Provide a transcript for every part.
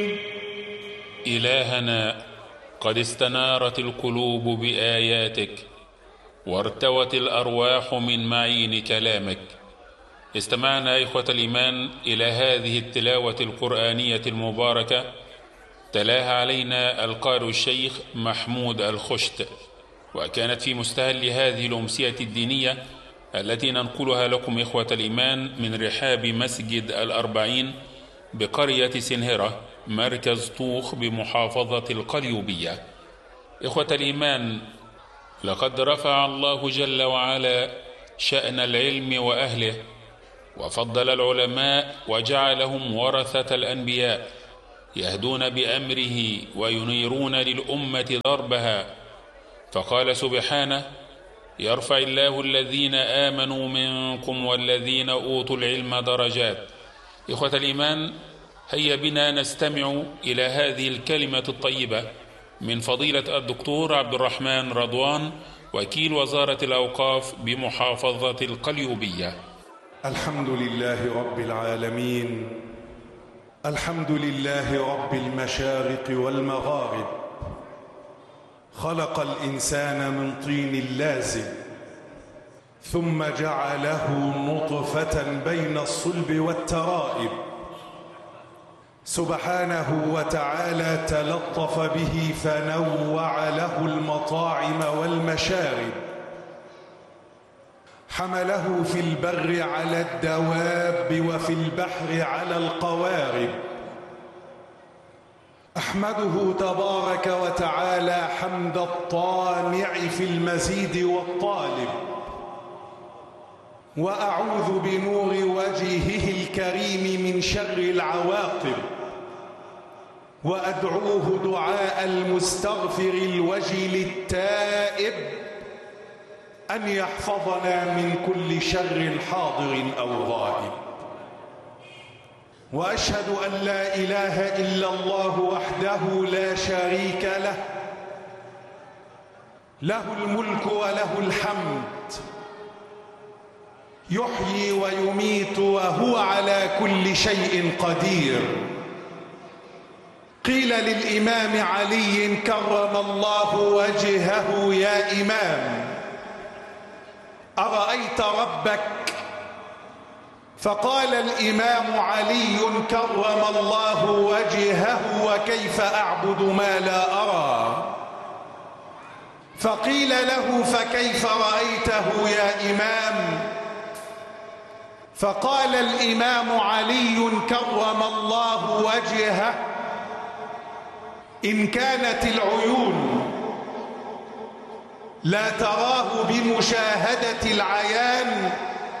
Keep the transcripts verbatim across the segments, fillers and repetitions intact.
إلهنا، قد استنارت القلوب بآياتك وارتوت الأرواح من معين كلامك. استمعنا إخوة الإيمان إلى هذه التلاوة القرآنية المباركة، تلاها علينا القارئ الشيخ محمود الخشت، وكانت في مستهل هذه الأمسية الدينية التي ننقلها لكم إخوة الإيمان من رحاب مسجد الأربعين بقرية سنهرة مركز طوخ بمحافظة القليوبية. إخوة الإيمان، لقد رفع الله جل وعلا شأن العلم وأهله، وفضل العلماء وجعلهم ورثة الأنبياء يهدون بأمره وينيرون للأمة دربها. فقال سبحانه: يرفع الله الذين آمنوا منكم والذين أوتوا العلم درجات. إخوة الإيمان، هيا بنا نستمع إلى هذه الكلمة الطيبة من فضيلة الدكتور عبد الرحمن رضوان، وكيل وزارة الأوقاف بمحافظة القليوبية. الحمد لله رب العالمين، الحمد لله رب المشارق والمغارب، خلق الإنسان من طين لازب ثم جعله نطفة بين الصلب والترائب. سبحانه وتعالى تلطف به فنوع له المطاعم والمشارب، حمله في البر على الدواب وفي البحر على القوارب. أحمده تبارك وتعالى حمد الطامع في المزيد والطالب، وأعوذ بنور وجهه الكريم من شر العواقب، وأدعوه دعاء المستغفر الوجل التائب أن يحفظنا من كل شر حاضر أو غائب. وأشهد أن لا إله إلا الله وحده لا شريك له، له الملك وله الحمد، يحيي ويميت وهو على كل شيء قدير. قيل للإمام علي كرم الله وجهه: يا إمام، أرأيت ربك؟ فقال الإمام علي كرم الله وجهه: وكيف أعبد ما لا أرى؟ فقيل له: فكيف رأيته يا إمام؟ فقال الإمام علي كرم الله وجهه: إن كانت العيون لا تراه بمشاهدة العيان،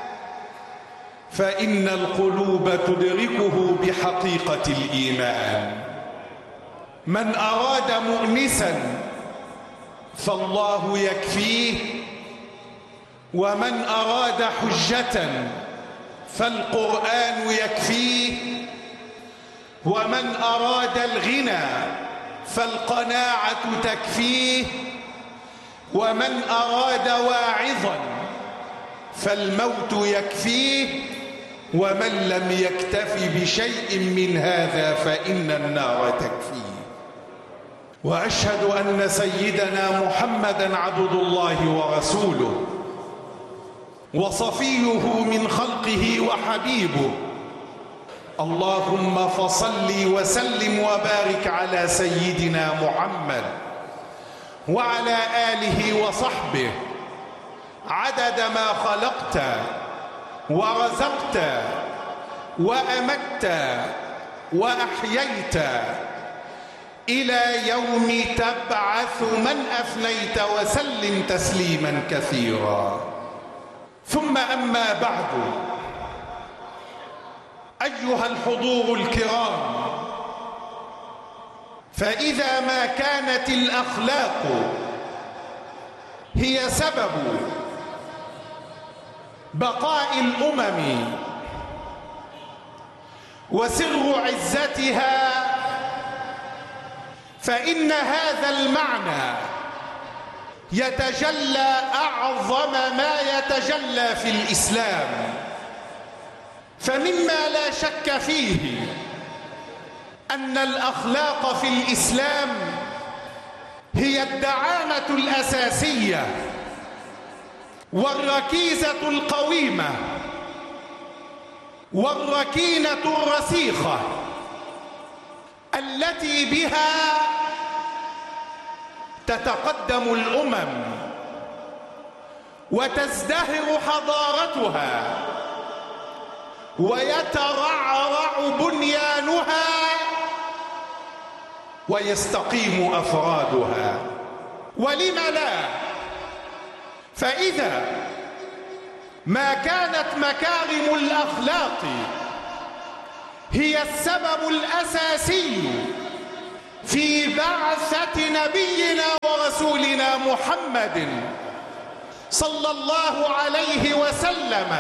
فإن القلوب تدركه بحقيقة الإيمان. من أراد مؤنسا فالله يكفيه، ومن أراد حجة فالقرآن يكفيه، ومن أراد الغنى فالقناعة تكفيه، ومن أراد واعظا فالموت يكفيه، ومن لم يكتف بشيء من هذا فإن النار تكفيه. وأشهد أن سيدنا محمدًا عبد الله ورسوله، وصفيه من خلقه وحبيبه. اللهم فصل وسلم وبارك على سيدنا محمد وعلى آله وصحبه عدد ما خلقت ورزقت وأمت وأحييت إلى يوم تبعث من أفنيت، وسلم تسليما كثيرا. ثم أما بعد، أيها الحضور الكرام، فإذا ما كانت الأخلاق هي سبب بقاء الأمم وسر عزتها، فإن هذا المعنى يتجلى أعظم ما يتجلى في الإسلام. فمما لا شك فيه أن الأخلاق في الإسلام هي الدعامة الأساسية والركيزة القويمة والركينة الرسيخة التي بها تتقدم الأمم وتزدهر حضارتها ويترعرع بنيانها ويستقيم أفرادها. ولم لا؟ فإذا ما كانت مكارم الأخلاق هي السبب الأساسي في بعثة نبينا ورسولنا محمد صلى الله عليه وسلم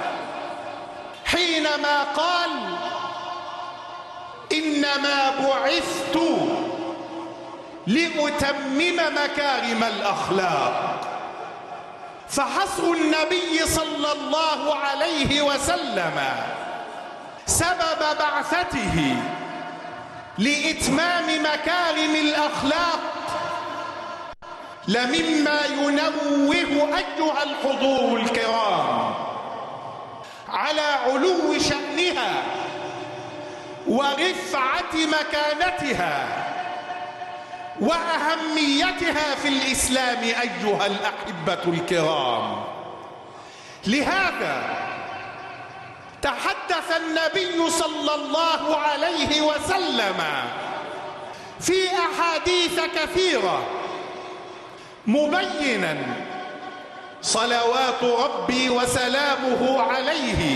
حينما قال إنما بعثت لأتمم مكارم الأخلاق، فحصر النبي صلى الله عليه وسلم سبب بعثته لإتمام مكارم الأخلاق لمما ينوه أيها الحضور الكرام على علو شأنها ورفعة مكانتها وأهميتها في الإسلام أيها الأحبة الكرام. لهذا تحدث النبي صلى الله عليه وسلم في أحاديث كثيرة مبينا صلوات ربي وسلامه عليه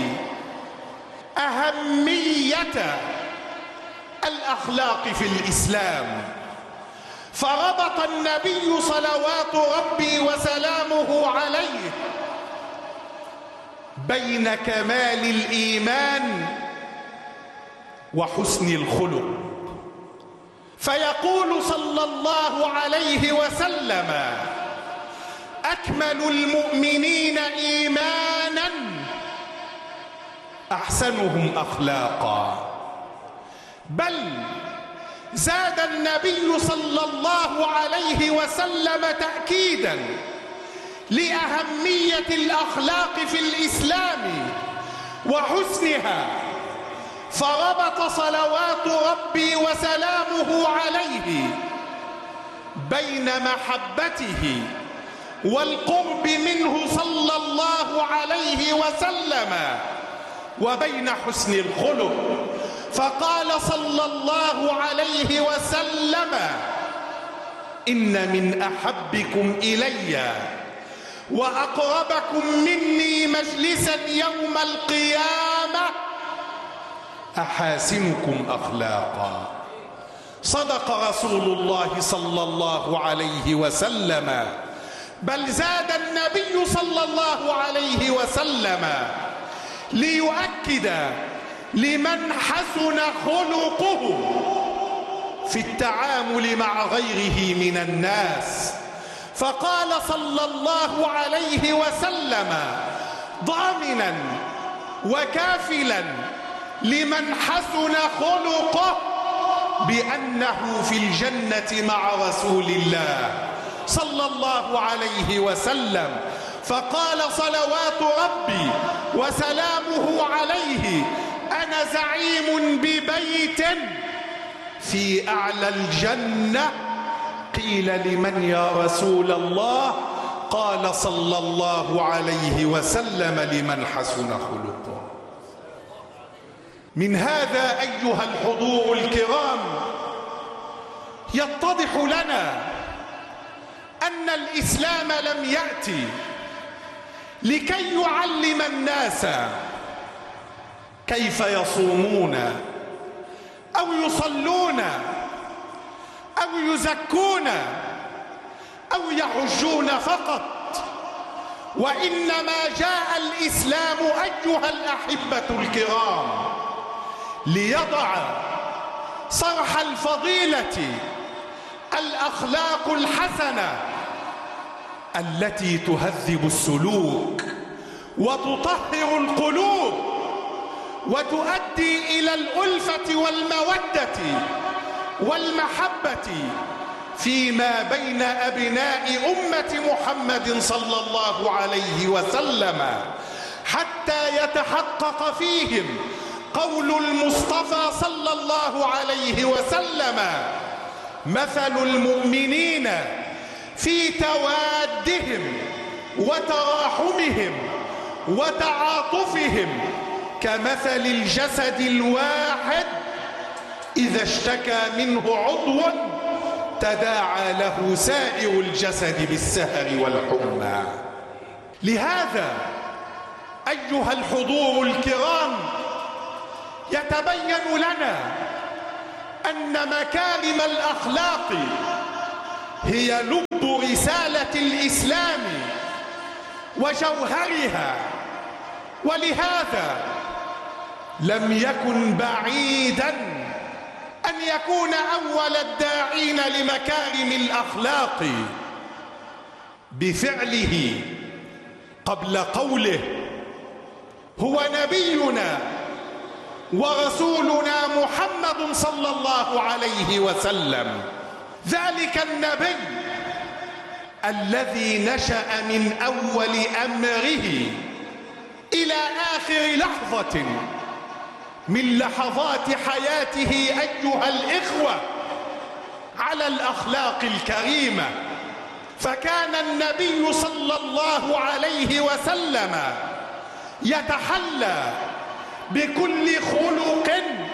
أهمية الأخلاق في الإسلام، فربط النبي صلوات ربي وسلامه عليه بين كمال الإيمان وحسن الخلق، فيقول صلى الله عليه وسلم أكمل المؤمنين إيمانا أحسنهم أخلاقا. بل زاد النبي صلى الله عليه وسلم تأكيدا لأهمية الأخلاق في الإسلام وحسنها، فربط صلوات ربي وسلامه عليه بين محبته والقرب منه صلى الله عليه وسلم وبين حسن الخلق، فقال صلى الله عليه وسلم إن من أحبكم إلي وأقربكم مني مجلسا يوم القيامة أحاسنكم أخلاقا. صدق رسول الله صلى الله عليه وسلم. بل زاد النبي صلى الله عليه وسلم ليؤكد لمن حسن خلقه في التعامل مع غيره من الناس، فقال صلى الله عليه وسلم ضامنا وكافلا لمن حسن خلقه بأنه في الجنة مع رسول الله صلى الله عليه وسلم. فقال صلوات ربي وسلامه عليه أنا زعيم ببيت في أعلى الجنة. قيل لمن يا رسول الله؟ قال صلى الله عليه وسلم لمن حسن خلقه. من هذا أيها الحضور الكرام يتضح لنا أن الإسلام لم يأتي لكي يعلم الناس كيف يصومون أو يصلون أو يزكون أو يحجون فقط، وإنما جاء الإسلام أيها الأحبة الكرام ليضع صرح الفضيلة الأخلاق الحسنة التي تهذب السلوك وتطهر القلوب وتؤدي إلى الألفة والمودة والمحبة فيما بين أبناء أمة محمد صلى الله عليه وسلم، حتى يتحقق فيهم قول المصطفى صلى الله عليه وسلم: مثل المؤمنين في توادهم وتراحمهم وتعاطفهم كمثل الجسد الواحد إذا اشتكى منه عضو تداعى له سائر الجسد بالسهر والحمى. لهذا أيها الحضور الكرام، يتبين لنا أن مكارم الأخلاق هي لب رسالة الإسلام وجوهرها، ولهذا لم يكن بعيدا أن يكون أول الداعين لمكارم الأخلاق بفعله قبل قوله هو نبينا ورسولنا محمد صلى الله عليه وسلم، ذلك النبي الذي نشأ من أول أمره إلى آخر لحظة من لحظات حياته أيها الإخوة على الأخلاق الكريمة. فكان النبي صلى الله عليه وسلم يتحلى بكل خلق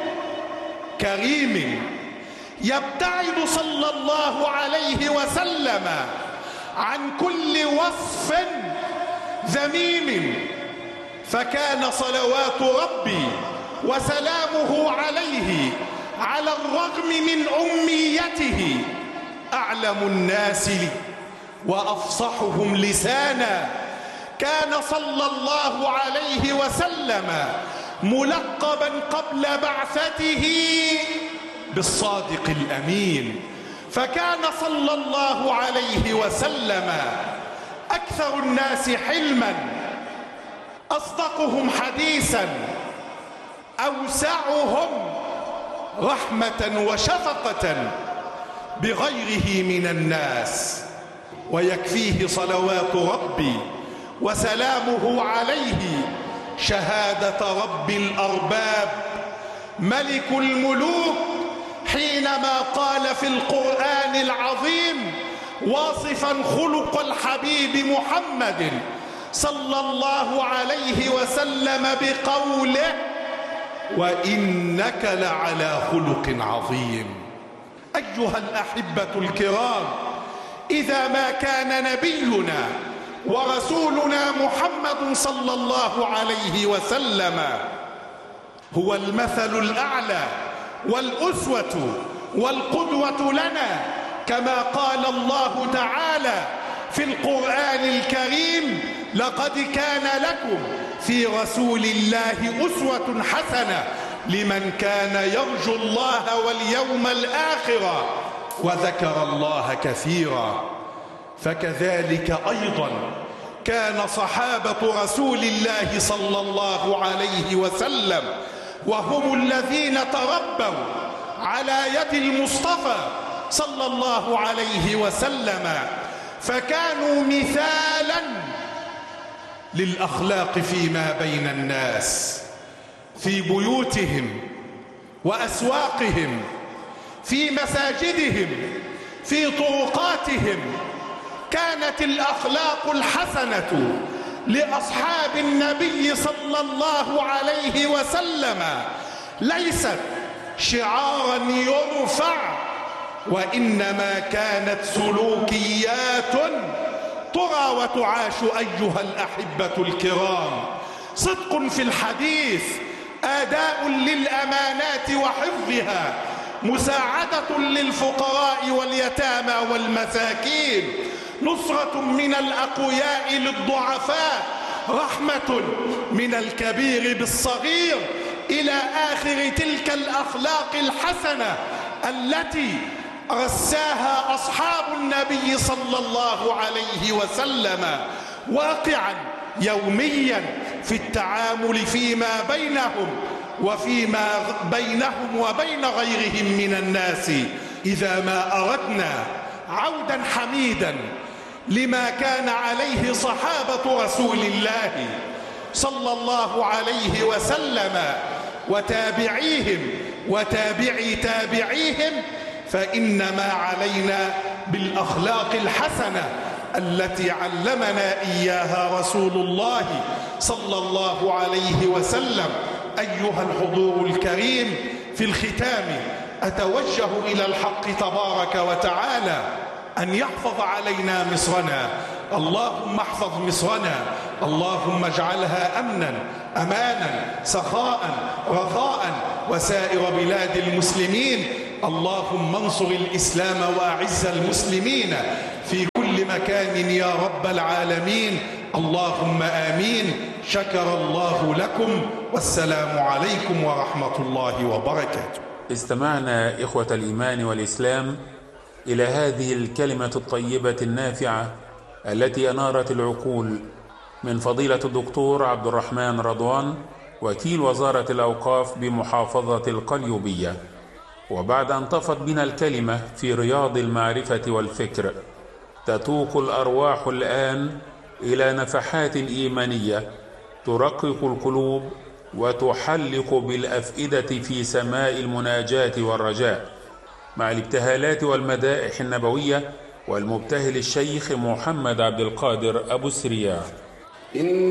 كريم، يبتعد صلى الله عليه وسلم عن كل وصف ذميم. فكان صلوات ربي وسلامه عليه على الرغم من أميته أعلم الناس لي وأفصحهم لسانا. كان صلى الله عليه وسلم ملقبا قبل بعثته بالصادق الأمين. فكان صلى الله عليه وسلم أكثر الناس حلما، أصدقهم حديثا، أوسعهم رحمة وشفقة بغيره من الناس. ويكفيه صلوات ربي وسلامه عليه شهادة رب الأرباب ملك الملوك حينما قال في القرآن العظيم واصفا خلق الحبيب محمد صلى الله عليه وسلم بقوله: وإنك لعلى خلق عظيم. أيها الأحبة الكرام، إذا ما كان نبينا ورسولنا محمد صلى الله عليه وسلم هو المثل الأعلى والأسوة والقدوة لنا، كما قال الله تعالى في القرآن الكريم: لقد كان لكم في رسول الله أسوة حسنة لمن كان يرجو الله واليوم الآخر وذكر الله كثيرا. فكذلك أيضا كان صحابة رسول الله صلى الله عليه وسلم، وهم الذين تربوا على يد المصطفى صلى الله عليه وسلم، فكانوا مثالا للأخلاق فيما بين الناس، في بيوتهم وأسواقهم، في مساجدهم، في طرقاتهم. كانت الأخلاق الحسنة لأصحاب النبي صلى الله عليه وسلم ليست شعارا يرفع، وإنما كانت سلوكيات ترى وتعاش أيها الأحبة الكرام. صدق في الحديث، آداء للأمانات وحفظها، مساعدة للفقراء واليتامى والمساكين، نصرة من الأقوياء للضعفاء، رحمة من الكبير بالصغير، إلى آخر تلك الأخلاق الحسنة التي رساها أصحاب النبي صلى الله عليه وسلم واقعا يوميا في التعامل فيما بينهم وفيما بينهم وبين غيرهم من الناس إذا ما أردنا عودا حميدا لما كان عليه صحابة رسول الله صلى الله عليه وسلم وتابعيهم وتابعي تابعيهم، فإنما علينا بالأخلاق الحسنة التي علمنا إياها رسول الله صلى الله عليه وسلم. أيها الحضور الكريم، في الختام أتوجه إلى الحق تبارك وتعالى أن يحفظ علينا مصرنا. اللهم احفظ مصرنا، اللهم اجعلها أمنا أمانا سخاء رخاء وسائر بلاد المسلمين. اللهم انصر الإسلام وأعز المسلمين في كل مكان يا رب العالمين. اللهم آمين. شكر الله لكم، والسلام عليكم ورحمة الله وبركاته. استمعنا إخوة الإيمان والإسلام إلى هذه الكلمة الطيبة النافعة التي أنارت العقول من فضيلة الدكتور عبد الرحمن رضوان، وكيل وزارة الأوقاف بمحافظة القليوبية. وبعد أن طفت بنا الكلمة في رياض المعرفة والفكر، تتوق الأرواح الآن إلى نفحات إيمانية ترقق القلوب وتحلق بالأفئدة في سماء المناجاة والرجاء، مع الابتهالات والمدائح النبوية والمبتهل الشيخ محمد عبد القادر أبو السرياع.